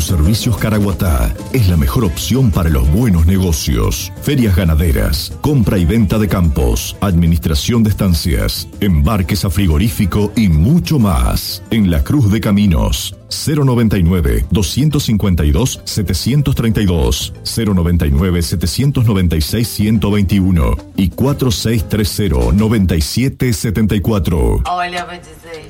Agroservicios Caraguatá es la mejor opción para los buenos negocios. Ferias ganaderas, compra y venta de campos, administración de estancias, embarques a frigorífico y mucho más. En La Cruz de Caminos, 099-252-732, 099-796-121 y 4630-9774. Olha, vou dizer.